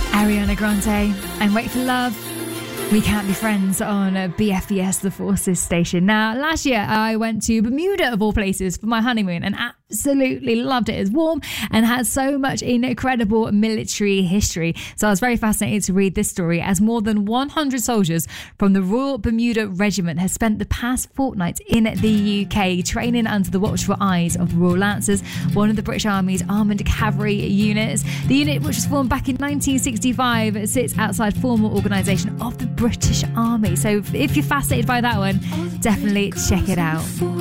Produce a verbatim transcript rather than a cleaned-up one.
Ariana Grande and Wait for Love. We Can't Be Friends on B F E S, the Forces station. Now, last year I went to Bermuda, of all places, for my honeymoon and absolutely loved it. It was warm and had so much incredible military history. So I was very fascinated to read this story, as more than one hundred soldiers from the Royal Bermuda Regiment has spent the past fortnight in the U K training under the watchful eyes of the Royal Lancers, one of the British Army's armoured cavalry units. The unit, which was formed back in nineteen sixty-five, sits outside formal organisation of the British Army. So if you're fascinated by that one, definitely check it out.